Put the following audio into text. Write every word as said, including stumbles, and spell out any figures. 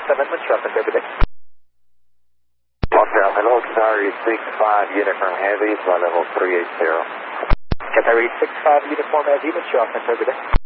seven, Montreal Center, good day. Montreal, hello, Qatari six five, Uniform Heavy, flight level three eight zero. Qatari six five, Uniform Heavy, Montreal Center, good day.